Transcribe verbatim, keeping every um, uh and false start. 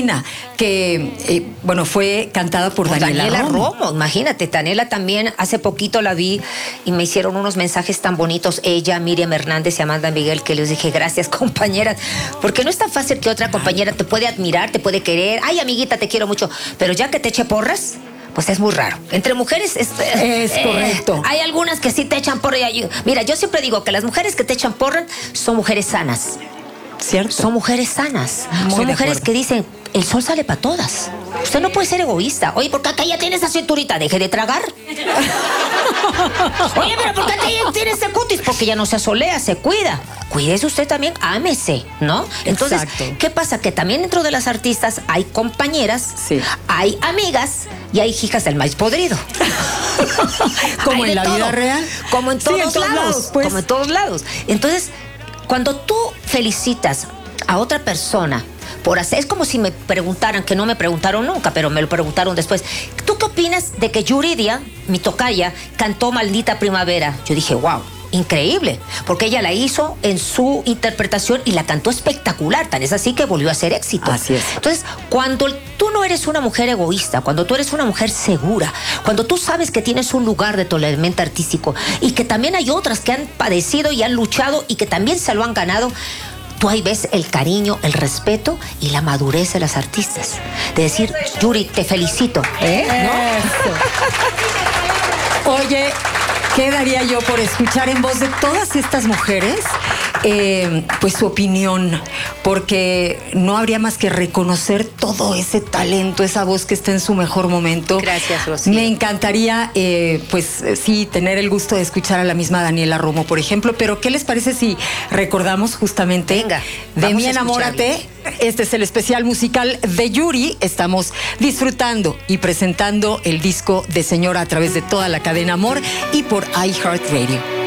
Latina, que, eh, bueno, fue cantada por Pues Daniela, Daniela Romo. Romo. Imagínate, Daniela también, hace poquito la vi y me hicieron unos mensajes tan bonitos, ella, Miriam Hernández y Amanda Miguel, que les dije, gracias, compañeras, porque no es tan fácil que otra compañera te puede admirar, te puede querer, ay, amiguita, te quiero mucho, pero ya que te eche porras, pues es muy raro. Entre mujeres es, Es eh, correcto. Hay algunas que sí te echan porra. Y, mira, yo siempre digo que las mujeres que te echan porra son mujeres sanas. ¿Cierto? Son mujeres sanas. Muy son de mujeres acuerdo. que dicen, el sol sale para todas. Usted no puede ser egoísta. Oye, ¿por qué acá ya tiene esa cinturita? Deje de tragar. Oye, pero ¿por qué acá ya tiene ese cutis? Porque ya no se asolea, se cuida. Cuídese usted también, ámese, ¿no? Entonces, Exacto. ¿qué pasa? Que también dentro de las artistas hay compañeras, Sí. hay amigas y hay hijas del maíz podrido. Como Hay en de la vida todo. real. Como en Sí, todos, en todos lados. lados, pues. Como en todos lados. Entonces, cuando tú felicitas a otra persona por hacer, es como si me preguntaran, que no me preguntaron nunca, pero me lo preguntaron después, ¿tú qué opinas de que Yuridia, mi tocaya, cantó Maldita Primavera? Yo dije, wow, increíble, porque ella la hizo en su interpretación y la cantó espectacular, tan es así que volvió a ser éxito. Así es. Entonces, cuando tú no eres una mujer egoísta, cuando tú eres una mujer segura, cuando tú sabes que tienes un lugar de toleramiento artístico y que también hay otras que han padecido y han luchado y que también se lo han ganado, tú ahí ves el cariño, el respeto y la madurez de las artistas. De decir, Yuri, te felicito. ¿Eh? ¿No? Oye, ¿qué daría yo por escuchar en voz de todas estas mujeres eh, pues su opinión? Porque no habría más que reconocer todo ese talento, esa voz que está en su mejor momento. Gracias, Rocío. Me encantaría, eh, pues sí, tener el gusto de escuchar a la misma Daniela Romo, por ejemplo, pero ¿qué les parece si recordamos justamente Venga, de vamos Mi a Enamórate? Este es el especial musical de Yuri. Estamos disfrutando y presentando el disco de Señora a través de toda la cadena Amor y por iHeartRadio.